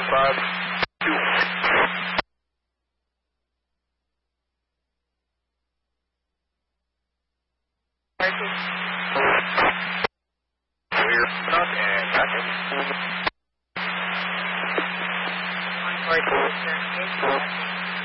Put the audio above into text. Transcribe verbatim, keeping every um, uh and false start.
five two. Clear up and back in. one four two,